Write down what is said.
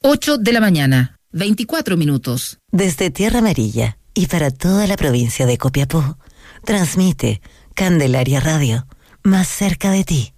8 de la mañana, 24 minutos. Desde Tierra Amarilla y para toda la provincia de Copiapó, transmite Candelaria Radio, más cerca de ti.